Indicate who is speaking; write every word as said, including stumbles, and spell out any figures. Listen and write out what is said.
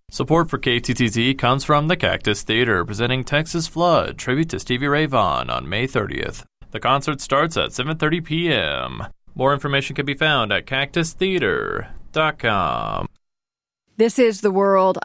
Speaker 1: Support for K T T Z comes from the Cactus Theater, presenting Texas Flood, tribute to Stevie Ray Vaughan on May thirtieth. The concert starts at seven thirty p.m. More information can be found at cactus theater dot com.
Speaker 2: This is The World.